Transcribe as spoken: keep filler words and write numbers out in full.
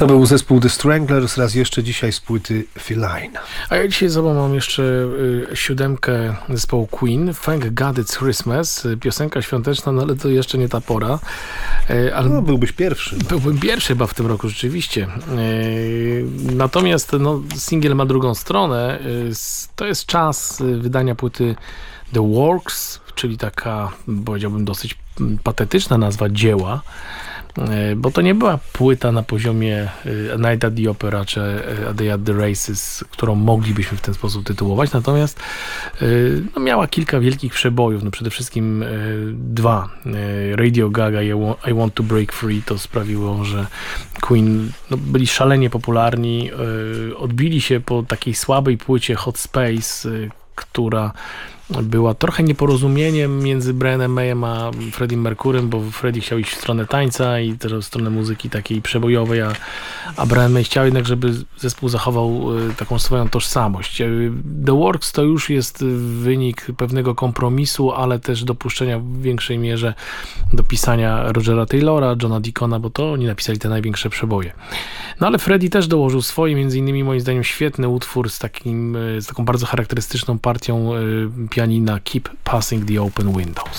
To był zespół The Stranglers, raz jeszcze dzisiaj z płyty Feline. A ja dzisiaj z sobą mam jeszcze y, siódemkę zespołu Queen, Thank God It's Christmas, y, piosenka świąteczna, no ale to jeszcze nie ta pora. Y, ale No, byłbyś pierwszy. No. Byłbym pierwszy chyba w tym roku, rzeczywiście. Y, natomiast no, singiel ma drugą stronę. Y, to jest czas y, wydania płyty The Works, czyli taka, powiedziałbym, dosyć patetyczna nazwa dzieła, bo to nie była płyta na poziomie Night at the Opera czy A Day at the Races, którą moglibyśmy w ten sposób tytułować, natomiast no, miała kilka wielkich przebojów, no przede wszystkim dwa. Radio Gaga I Want to Break Free to sprawiło, że Queen no, byli szalenie popularni, odbili się po takiej słabej płycie Hot Space, która była trochę nieporozumieniem między Brianem Mayem a Freddie Mercurym, bo Freddie chciał iść w stronę tańca i też w stronę muzyki takiej przebojowej, a, a Brian May chciał jednak, żeby zespół zachował taką swoją tożsamość. The Works to już jest wynik pewnego kompromisu, ale też dopuszczenia w większej mierze do pisania Rogera Taylora, Johna Deacona, bo to oni napisali te największe przeboje. No ale Freddie też dołożył swoje, między innymi moim zdaniem świetny utwór z, takim, z taką bardzo charakterystyczną partią pianina Keep Passing the Open Windows.